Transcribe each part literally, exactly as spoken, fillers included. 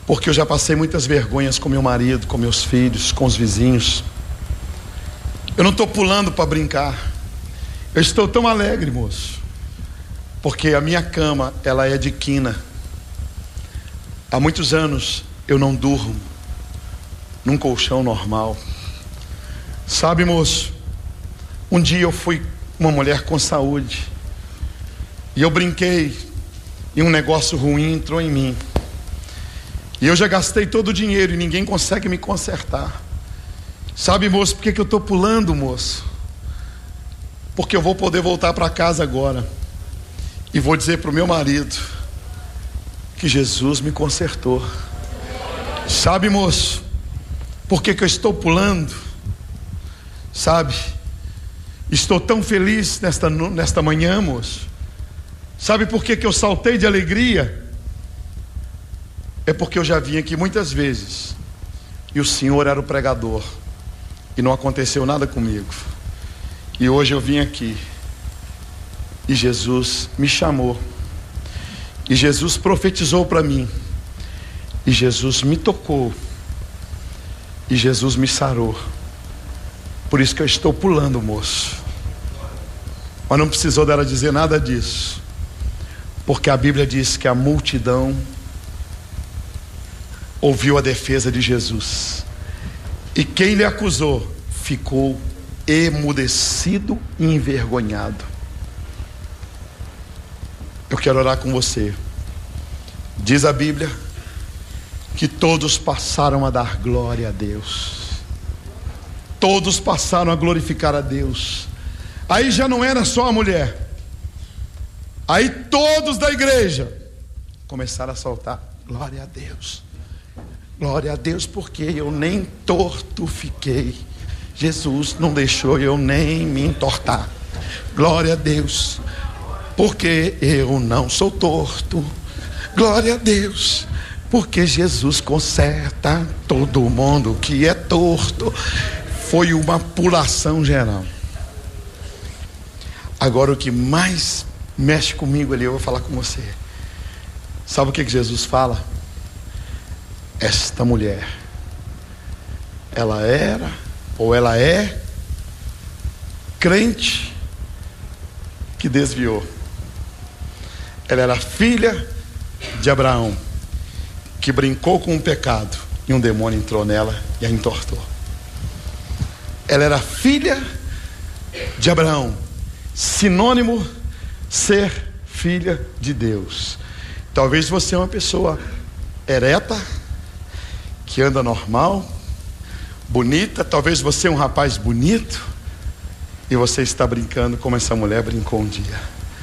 porque eu já passei muitas vergonhas com meu marido, com meus filhos, com os vizinhos. Eu não estou pulando para brincar. Eu estou tão alegre, moço, porque a minha cama, ela é de quina. Há muitos anos eu não durmo num colchão normal. Sabe, moço, um dia eu fui uma mulher com saúde e eu brinquei e um negócio ruim entrou em mim. E eu já gastei todo o dinheiro e ninguém consegue me consertar. Sabe, moço, por que que eu estou pulando, moço? Porque eu vou poder voltar para casa agora e vou dizer para o meu marido que Jesus me consertou. Sabe, moço, por que que eu estou pulando? Sabe, estou tão feliz nesta, nesta manhã, moço. Sabe por que que eu saltei de alegria? É porque eu já vim aqui muitas vezes e o Senhor era o pregador e não aconteceu nada comigo. E hoje eu vim aqui e Jesus me chamou e Jesus profetizou para mim e Jesus me tocou e Jesus me sarou. Por isso que eu estou pulando, moço. Mas não precisou dela dizer nada disso, porque a Bíblia diz que a multidão ouviu a defesa de Jesus e quem lhe acusou ficou emudecido e envergonhado. Eu quero orar com você. Diz a Bíblia que todos passaram a dar glória a Deus, todos passaram a glorificar a Deus. Aí já não era só a mulher, aí todos da igreja começaram a soltar glória a Deus, glória a Deus, porque eu nem torto fiquei. Jesus não deixou eu nem me entortar. Glória a Deus, porque eu não sou torto. Glória a Deus, porque Jesus conserta todo mundo que é torto. Foi uma pulação geral. Agora o que mais mexe comigo ali, eu vou falar com você. Sabe o que que Jesus fala? Esta mulher, ela era, ou ela é, crente que desviou. Ela era filha de Abraão, que brincou com o pecado e um demônio entrou nela e a entortou. Ela era filha de Abraão, sinônimo ser filha de Deus. Talvez você é uma pessoa ereta, que anda normal, bonita. Talvez você é um rapaz bonito e você está brincando como essa mulher brincou um dia.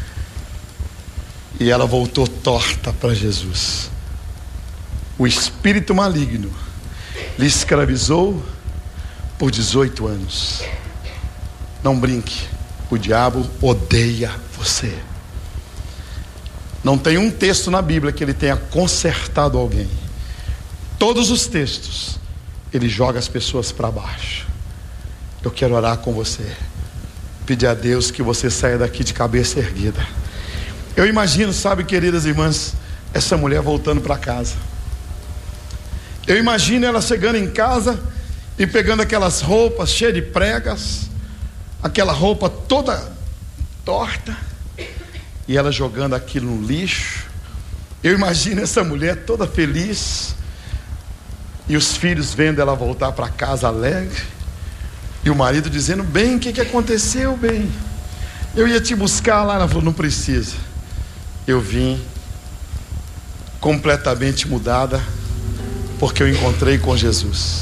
E ela voltou torta para Jesus. O espírito maligno lhe escravizou por dezoito anos. Não brinque, o diabo odeia você. Não tem um texto na Bíblia que ele tenha consertado alguém. Todos os textos ele joga as pessoas para baixo. Eu quero orar com você, pedir a Deus que você saia daqui de cabeça erguida. Eu imagino, sabe, queridas irmãs, essa mulher voltando para casa. Eu imagino ela chegando em casa e pegando aquelas roupas cheias de pregas, aquela roupa toda torta, e ela jogando aquilo no lixo. Eu imagino essa mulher toda feliz, e os filhos vendo ela voltar para casa alegre, e o marido dizendo: bem, o que, que aconteceu, bem? Eu ia te buscar lá. Ela falou: não precisa, eu vim completamente mudada, porque eu encontrei com Jesus.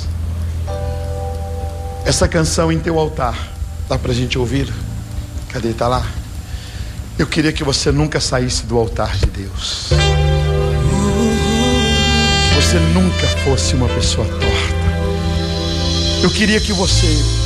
Essa canção Em Teu Altar, dá pra gente ouvir? Cadê? Tá lá? Eu queria que você nunca saísse do altar de Deus, que você nunca fosse uma pessoa torta. Eu queria que você